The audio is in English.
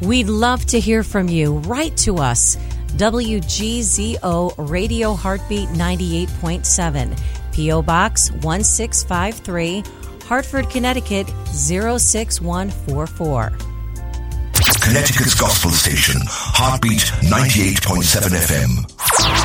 We'd love to hear from you. Write to us. WGZO Radio Heartbeat 98.7, P.O. Box 1653, Hartford, Connecticut 06144. Connecticut's Gospel Station, Heartbeat 98.7 FM.